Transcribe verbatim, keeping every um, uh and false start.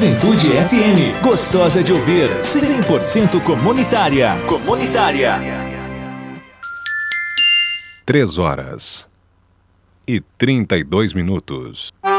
Juventude F M, gostosa de ouvir, cem por cento comunitária. Comunitária. Três horas e trinta e dois minutos.